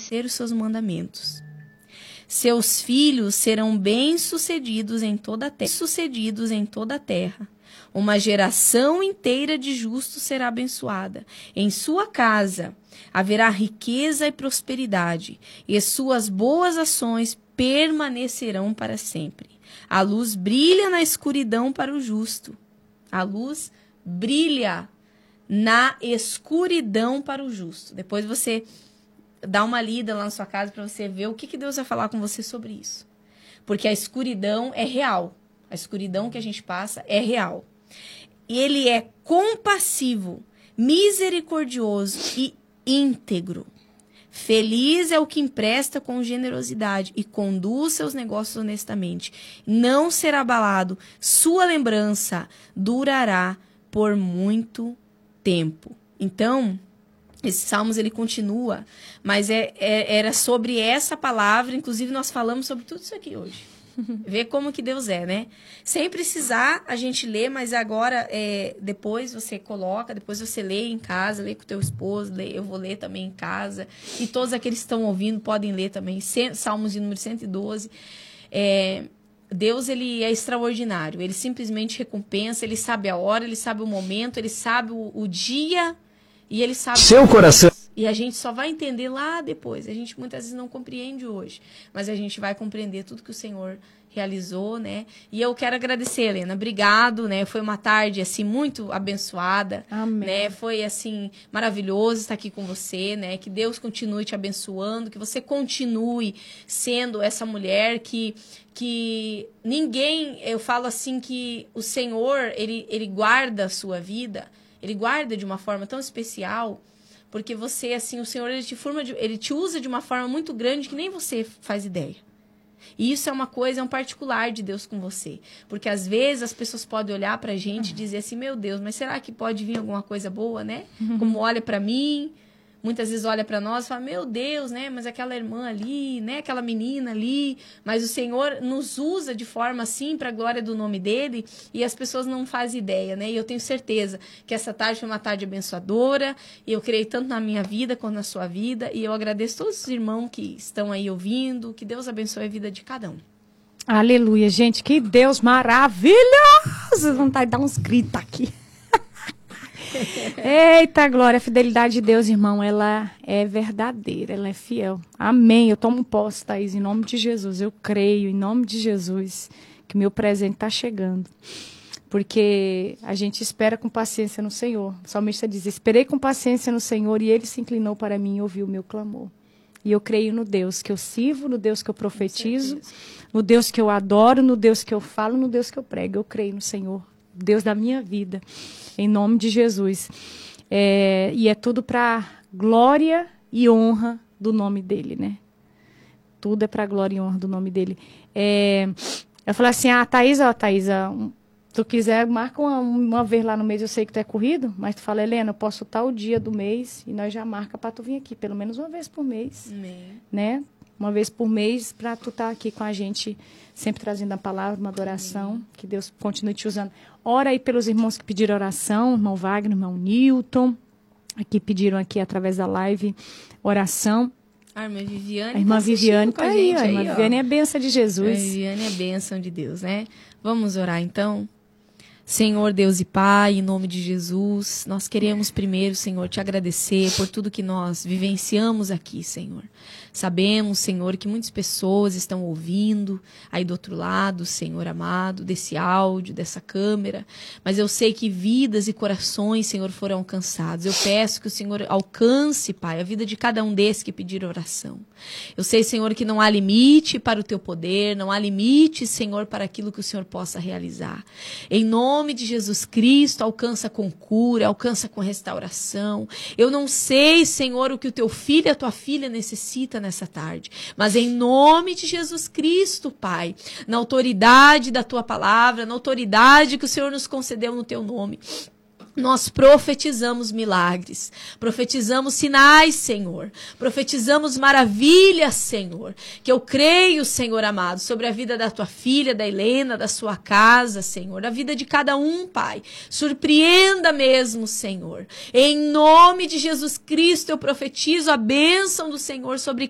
ter os seus mandamentos. Seus filhos serão bem-sucedidos em toda a terra. Uma geração inteira de justos será abençoada. Em sua casa haverá riqueza e prosperidade, e suas boas ações permanecerão para sempre. A luz brilha na escuridão para o justo. A luz brilha na escuridão para o justo. Depois você dá uma lida lá na sua casa para você ver o que Deus vai falar com você sobre isso. Porque a escuridão é real. A escuridão que a gente passa é real. Ele é compassivo, misericordioso e íntegro. Feliz é o que empresta com generosidade e conduz seus negócios honestamente. Não será abalado. Sua lembrança durará por muito tempo. Então, esse Salmos ele continua, mas era sobre essa palavra, inclusive nós falamos sobre tudo isso aqui hoje. Ver como que Deus é, né? Sem precisar a gente ler, mas agora, depois você coloca, depois você lê em casa, lê com o teu esposo, eu vou ler também em casa. E todos aqueles que estão ouvindo podem ler também. Salmos de número 112. Deus, ele é extraordinário. Ele simplesmente recompensa, ele sabe a hora, ele sabe o momento, ele sabe o dia e ele sabe... Seu coração... E a gente só vai entender lá depois. A gente muitas vezes não compreende hoje, mas a gente vai compreender tudo que o Senhor realizou, né? E eu quero agradecer, Helena. Obrigado, né? Foi uma tarde, assim, muito abençoada. Amém. Né? Foi, assim, maravilhoso estar aqui com você, né? Que Deus continue te abençoando, que você continue sendo essa mulher que ninguém... Eu falo assim que o Senhor, ele guarda a sua vida, ele guarda de uma forma tão especial... Porque você, assim, o Senhor, ele te usa de uma forma muito grande que nem você faz ideia. E isso é uma coisa, é um particular de Deus com você. Porque às vezes as pessoas podem olhar pra gente e dizer assim, meu Deus, mas será que pode vir alguma coisa boa, né? Como olha pra mim, muitas vezes olha pra nós e fala, meu Deus, né? Mas aquela irmã ali, né? Aquela menina ali. Mas o Senhor nos usa de forma assim pra glória do nome dele e as pessoas não fazem ideia, né? E eu tenho certeza que essa tarde foi uma tarde abençoadora e eu creio tanto na minha vida quanto na sua vida e eu agradeço a todos os irmãos que estão aí ouvindo, que Deus abençoe a vida de cada um. Aleluia, gente, que Deus maravilhoso! Vontade de dar uns gritos aqui. Eita, glória, a fidelidade de Deus, irmão, ela é verdadeira, ela é fiel. Amém, eu tomo posse, Thaís, em nome de Jesus. Eu creio, em nome de Jesus, que meu presente está chegando. Porque a gente espera com paciência no Senhor. O salmista diz, esperei com paciência no Senhor e Ele se inclinou para mim e ouviu o meu clamor. E eu creio no Deus que eu sirvo, no Deus que eu profetizo, no Deus que eu adoro, no Deus que eu falo, no Deus que eu prego. Eu creio no Senhor, Deus da minha vida. Em nome de Jesus. E é tudo para glória e honra do nome dele, né? Tudo é para glória e honra do nome dele. Eu falei assim, Thaís, tu quiser, marca uma vez lá no mês, eu sei que tu é corrido, mas tu fala, Helena, eu posso tal dia do mês e nós já marca para tu vir aqui, pelo menos uma vez por mês. Amém. Né? Uma vez por mês, para tu estar aqui com a gente, sempre trazendo a palavra, uma adoração. Amém. Que Deus continue te usando. Ora aí pelos irmãos que pediram oração, irmão Wagner, irmão Newton, que pediram aqui através da live oração. A irmã Viviane. A irmã Viviane está aí, a irmã Viviane é a bênção de Jesus. A Viviane é a bênção de Deus, né? Vamos orar então? Senhor Deus e Pai, em nome de Jesus, nós queremos primeiro, Senhor, te agradecer por tudo que nós vivenciamos aqui, Senhor. Sabemos, Senhor, que muitas pessoas estão ouvindo aí do outro lado, Senhor amado, desse áudio, dessa câmera, mas eu sei que vidas e corações, Senhor, foram alcançados. Eu peço que o Senhor alcance, Pai, a vida de cada um desses que pediram oração. Eu sei, Senhor, que não há limite para o teu poder, não há limite, Senhor, para aquilo que o Senhor possa realizar. Em nome de Jesus Cristo, alcança com cura, alcança com restauração. Eu não sei, Senhor, o que o teu filho e a tua filha necessita nessa tarde, mas em nome de Jesus Cristo, Pai, na autoridade da tua palavra, na autoridade que o Senhor nos concedeu no teu nome, nós profetizamos milagres, profetizamos sinais, Senhor, profetizamos maravilhas, Senhor, que eu creio, Senhor amado, sobre a vida da tua filha, da Helena, da sua casa, Senhor, da vida de cada um, Pai. Surpreenda mesmo, Senhor. Em nome de Jesus Cristo, eu profetizo a bênção do Senhor sobre